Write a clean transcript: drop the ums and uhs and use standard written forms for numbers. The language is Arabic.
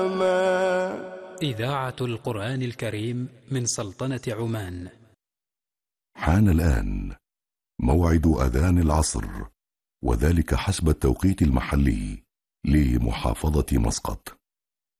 إذاعة القرآن الكريم من سلطنة عمان. حان الآن موعد أذان العصر، وذلك حسب التوقيت المحلي لمحافظة مسقط.